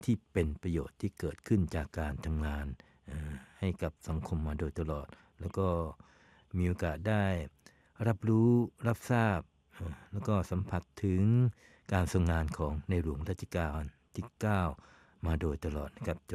ที่เป็นประโยชน์ที่เกิดขึ้นจากการทำงานให้กับสังคมมาโดยตลอดแล้วก็มีโอกาสได้รับรู้รับทราบแล้วก็สัมผัสถึงการทรงงานของในหลวงรัชกาลที่ 9มาโดยตลอดนะครับ